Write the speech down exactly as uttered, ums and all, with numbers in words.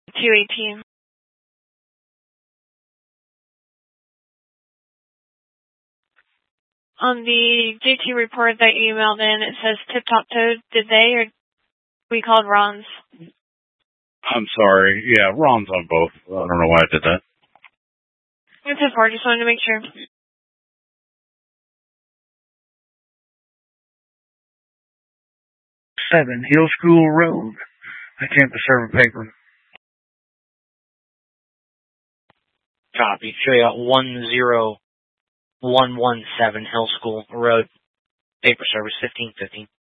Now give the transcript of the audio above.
two eighteen. On the J T report that you emailed in, it says Tip Top Toad. Did they or we called Ron's? I'm sorry. Yeah, Ron's on both. I don't know why I did that. It's a four. Just wanted to make sure. Seven Hill School Road. I can't serve a paper. Copy. Show you at one zero one one seven Hill School Road. Paper service fifteen fifteen.